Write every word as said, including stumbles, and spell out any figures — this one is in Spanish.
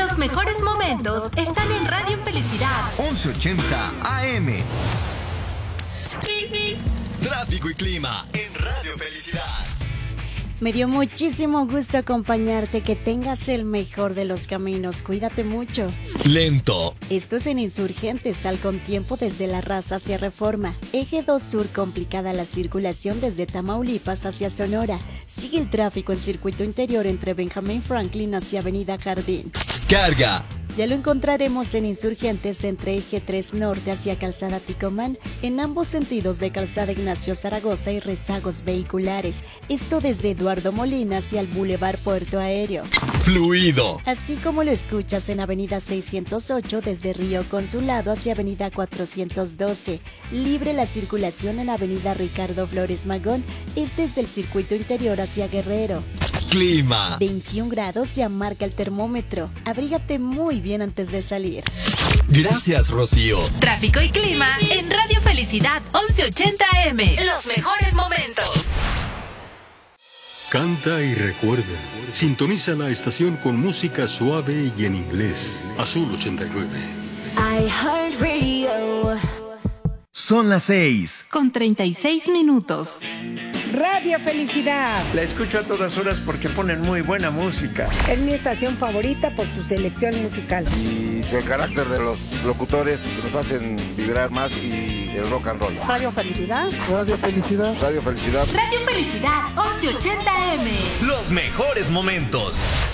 Los mejores momentos están en Radio Felicidad once ochenta A M. Tráfico y clima en Radio Felicidad. Me dio muchísimo gusto acompañarte, que tengas el mejor de los caminos, cuídate mucho. Lento. Esto es en Insurgentes, sal con tiempo desde La Raza hacia Reforma. Eje dos Sur, complicada la circulación desde Tamaulipas hacia Sonora. Sigue el tráfico en circuito interior entre Benjamin Franklin hacia Avenida Jardín. Carga. Ya lo encontraremos en Insurgentes entre Eje tres Norte hacia Calzada Ticomán, en ambos sentidos de Calzada Ignacio Zaragoza y rezagos vehiculares. Esto desde Eduardo Molina hacia el Boulevard Puerto Aéreo. Fluido. Así como lo escuchas en Avenida seiscientos ocho desde Río Consulado hacia Avenida cuatrocientos doce. Libre la circulación en Avenida Ricardo Flores Magón, es desde el circuito interior hacia Guerrero. Clima. veintiún grados ya marca el termómetro. Abrígate muy bien antes de salir. Gracias, Rocío. Tráfico y clima en Radio Felicidad once ochenta A M. Los mejores momentos. Canta y recuerda. Sintoniza la estación con música suave y en inglés. Azul ochenta y nueve. iHeartRadio. Son las seis. Con treinta y seis minutos. Radio Felicidad. La escucho a todas horas porque ponen muy buena música. Es mi estación favorita por su selección musical. Y el carácter de los locutores que nos hacen vibrar más, y el rock and roll. Radio Felicidad. Radio Felicidad. Radio Felicidad. Radio Felicidad once ochenta A M. Los mejores momentos.